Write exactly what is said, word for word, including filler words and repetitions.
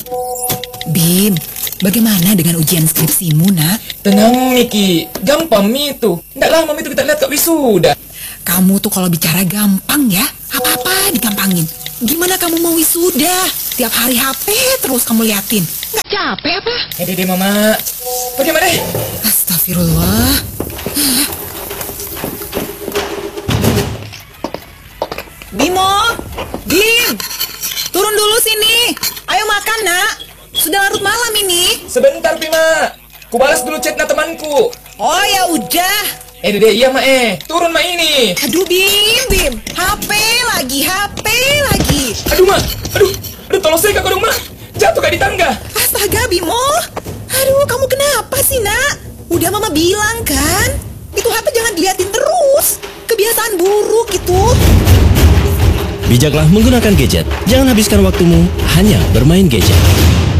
Bim, bagaimana dengan ujian skripsimu, nak? Tenang, Miki. Gampang, Mi itu. Nggak lama itu kita lihat kak wisuda. Kamu tuh kalau bicara gampang ya, apa-apa digampangin. Gimana kamu mau wisuda? Tiap hari H P terus kamu liatin. Nggak capek apa? Eh, dede, Mama. Bagaimana? Astagfirullah. Bimo, Bim, turun dulu sini. Ayo makan, nak. Sudah larut malam ini. Sebentar, Bima. Ku balas dulu chatnya temanku. Oh ya udah. Eh, dede, iya, Ma. Eh. Turun, Ma, ini. Aduh, Bim, Bim. H P lagi, H P lagi. Aduh, Ma. Aduh. Aduh, tolong saya, Kak, dong, Ma. Jatuh kak di tangga. Astaga, Bimo. Aduh, kamu kenapa sih, nak? Udah Mama bilang kan, itu H P jangan diliatin terus. Kebiasaan buruk itu. Bijaklah menggunakan gadget. Jangan habiskan waktumu hanya bermain gadget.